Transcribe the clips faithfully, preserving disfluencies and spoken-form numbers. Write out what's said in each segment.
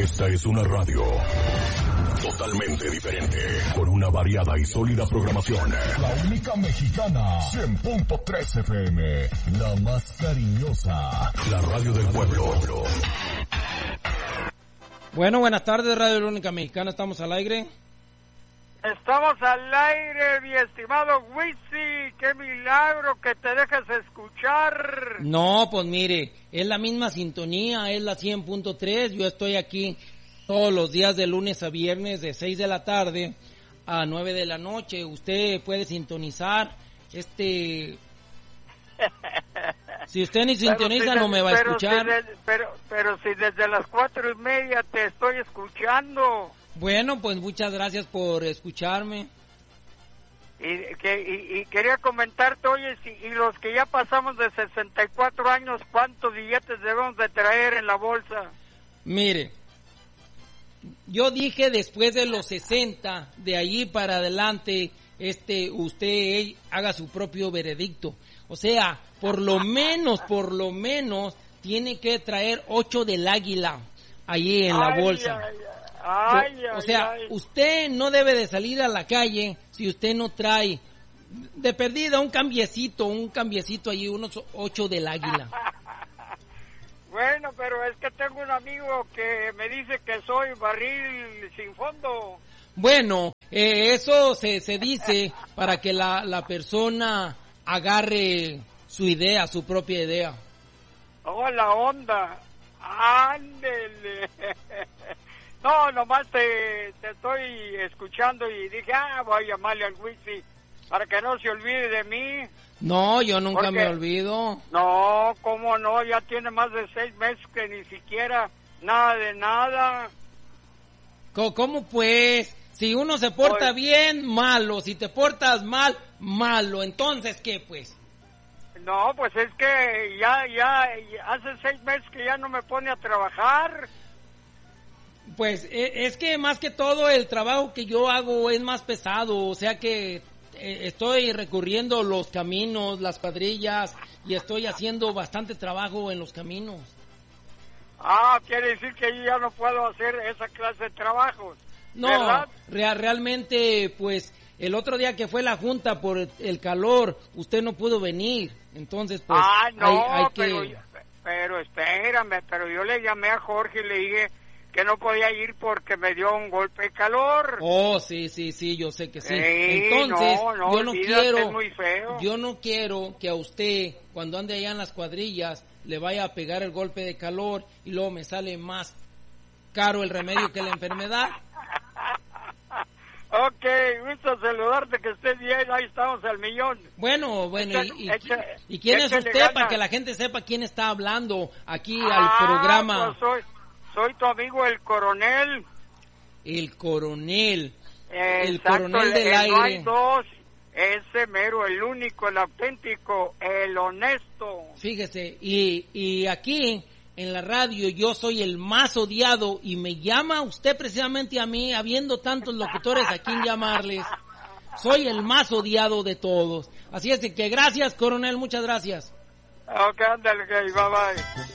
Esta es una radio totalmente diferente, con una variada y sólida programación. La única mexicana, cien punto tres F M, la más cariñosa, la radio del pueblo. Bueno, buenas tardes, Radio La Única Mexicana, estamos al aire. Estamos al aire, mi estimado Wisi, qué milagro que te dejes escuchar. No, pues mire, es la misma sintonía, es la cien punto tres, yo estoy aquí todos los días de lunes a viernes de seis de la tarde a nueve de la noche, usted puede sintonizar, este... Si usted ni sintoniza si no me va a escuchar. Si de, pero, pero si desde las cuatro y media te estoy escuchando. Bueno, pues muchas gracias por escucharme. Y, que, y, y quería comentarte, oye, si, y los que ya pasamos de sesenta y cuatro años, ¿cuántos billetes debemos de traer en la bolsa? Mire, yo dije después de los sesenta, de allí para adelante, este, usted haga su propio veredicto. O sea, por lo menos, por lo menos, tiene que traer ocho del águila allí en la ay, bolsa. Ay, ay, o, o ay, sea, ay. usted no debe de salir a la calle si usted no trae de perdida un cambiecito, un cambiecito allí, unos ocho del águila. Bueno, pero es que tengo un amigo que me dice que soy barril sin fondo. Bueno, eh, eso se, se dice para que la, la persona agarre su idea, su propia idea. Oh, la onda. Ándele. No, nomás te, te estoy escuchando y dije, ah, voy a llamarle al Wisi para que no se olvide de mí. No, yo nunca Porque, me olvido. No, cómo no, ya tiene más de seis meses que ni siquiera nada de nada. ¿Cómo, cómo pues? Si uno se porta pues, bien, malo. Si te portas mal, malo. Entonces, ¿qué pues? No, pues es que ya, ya, hace seis meses que ya no me pone a trabajar. Pues es que más que todo el trabajo que yo hago es más pesado, o sea que estoy recorriendo los caminos, las cuadrillas y estoy haciendo bastante trabajo en los caminos. Ah, quiere decir que yo ya no puedo hacer esa clase de trabajos. No, real, realmente pues el otro día que fue la junta por el calor, usted no pudo venir, entonces pues ah, no, hay, hay pero, que... pero espérame, pero yo le llamé a Jorge y le dije que no podía ir porque me dio un golpe de calor. Oh, sí, sí, sí, yo sé que sí. sí Entonces, no, no, yo no quiero, es muy feo. yo no quiero que a usted, cuando ande allá en las cuadrillas, le vaya a pegar el golpe de calor y luego me sale más caro el remedio que la enfermedad. Ok, gusto saludarte, que estés bien, ahí estamos al millón. Bueno, bueno, Echa, y, y, echa, ¿y quién es usted ganas. para que la gente sepa quién está hablando aquí ah, al programa? Pues soy, soy tu amigo el coronel. El coronel, eh, el exacto, coronel del el, aire. No hay dos, ese mero, el único, el auténtico, el honesto. Fíjese, y, y aquí en la radio yo soy el más odiado y me llama usted precisamente a mí, habiendo tantos locutores a quien llamarles. Soy el más odiado de todos. Así es que gracias, coronel, muchas gracias. Ok, ándale, okay, bye bye.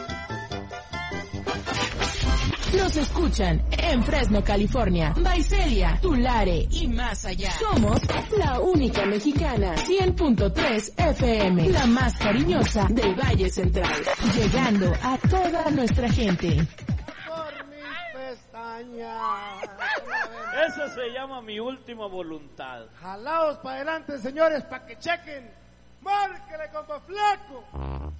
Nos escuchan en Fresno, California, Visalia, Tulare y más allá. Somos la única mexicana, cien punto tres F M, la más cariñosa del Valle Central, llegando a toda nuestra gente. Por mis pestañas. Eso se llama mi última voluntad. Jalaos para adelante, señores, para que chequen. Márquele, compa flaco.